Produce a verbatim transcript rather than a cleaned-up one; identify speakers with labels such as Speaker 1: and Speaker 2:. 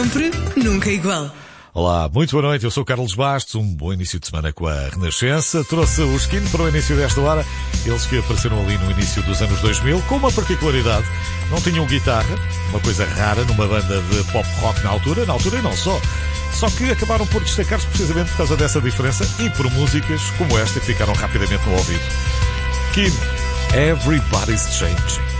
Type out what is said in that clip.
Speaker 1: Sempre, nunca igual.
Speaker 2: Olá, muito boa noite, eu sou o Carlos Bastos, um bom início de semana com a Renascença. Trouxe o Skin para o início desta hora, eles que apareceram ali no início dos anos dois mil, com uma particularidade, não tinham guitarra, uma coisa rara numa banda de pop rock na altura, na altura e não só. Só que acabaram por destacar-se precisamente por causa dessa diferença e por músicas como esta que ficaram rapidamente no ouvido. Kim, Everybody's Changing.